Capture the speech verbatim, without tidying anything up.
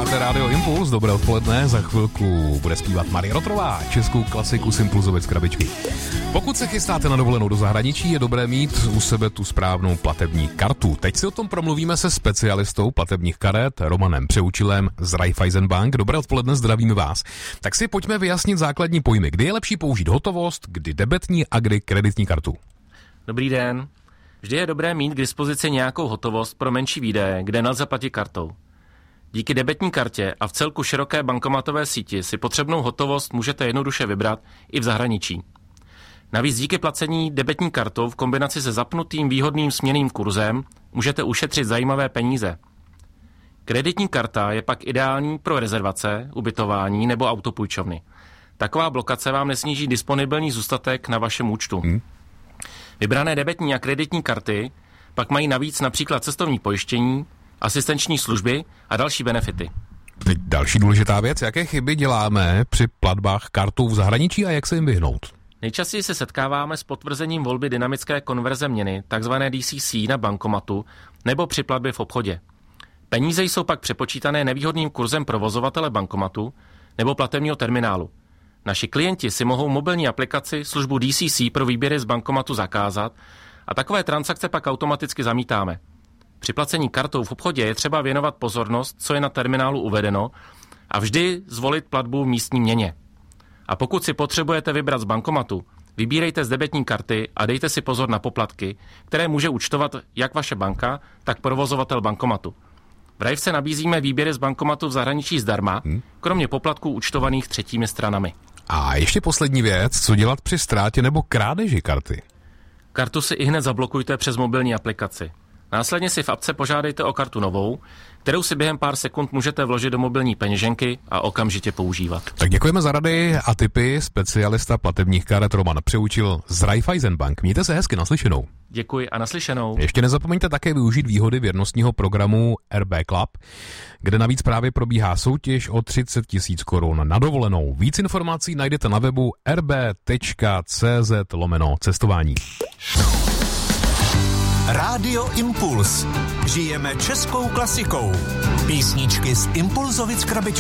Posloucháte Rádio Impuls, dobré odpoledne, za chvilku bude zpívat Marie Rotrová, českou klasiku z Impulzovic krabičky. Pokud se chystáte na dovolenou do zahraničí, je dobré mít u sebe tu správnou platební kartu. Teď si o tom promluvíme se specialistou platebních karet Romanem Přeučilem z Raiffeisen Bank. Dobré odpoledne, zdravíme vás. Tak si pojďme vyjasnit základní pojmy. Kdy je lepší použít hotovost, kdy debetní a kdy kreditní kartu? Dobrý den. Vždy je dobré mít k dispozici nějakou hotovost pro menší výdaje, kde nelze platit kartou. Díky debetní kartě a v celku široké bankomatové síti si potřebnou hotovost můžete jednoduše vybrat i v zahraničí. Navíc díky placení debetní kartou v kombinaci se zapnutým výhodným směnným kurzem můžete ušetřit zajímavé peníze. Kreditní karta je pak ideální pro rezervace, ubytování nebo autopůjčovny. Taková blokace vám nesníží disponibilní zůstatek na vašem účtu. Hmm. Vybrané debetní a kreditní karty pak mají navíc například cestovní pojištění, asistenční služby a další benefity. Teď další důležitá věc, jaké chyby děláme při platbách kartou v zahraničí a jak se jim vyhnout? Nejčastěji se setkáváme s potvrzením volby dynamické konverze měny, takzvané D C C, na bankomatu nebo při platbě v obchodě. Peníze jsou pak přepočítané nevýhodným kurzem provozovatele bankomatu nebo platebního terminálu. Naši klienti si mohou mobilní aplikaci službu D C C pro výběry z bankomatu zakázat a takové transakce pak automaticky zamítáme. Při placení kartou v obchodě je třeba věnovat pozornost, co je na terminálu uvedeno, a vždy zvolit platbu v místní měně. A pokud si potřebujete vybrat z bankomatu, vybírejte z debetní karty a dejte si pozor na poplatky, které může účtovat jak vaše banka, tak provozovatel bankomatu. V Raifce nabízíme výběry z bankomatu v zahraničí zdarma, hmm. kromě poplatků účtovaných třetími stranami. A ještě poslední věc, co dělat při ztrátě nebo krádeži karty? Kartu si ihned zablokujte přes mobilní aplikaci. Následně si v apce požádejte o kartu novou, kterou si během pár sekund můžete vložit do mobilní peněženky a okamžitě používat. Tak děkujeme za rady a tipy. Specialista platebních karet Roman Přeučil z Raiffeisen Bank. Mějte se hezky, naslyšenou. Děkuji a naslyšenou. Ještě nezapomeňte také využít výhody věrnostního programu R B Club, kde navíc právě probíhá soutěž o třicet tisíc korun na dovolenou. Víc informací najdete na webu r b tečka c z lomeno cestování. Rádio Impuls. Žijeme českou klasikou. Písničky z Impulzovic krabičky.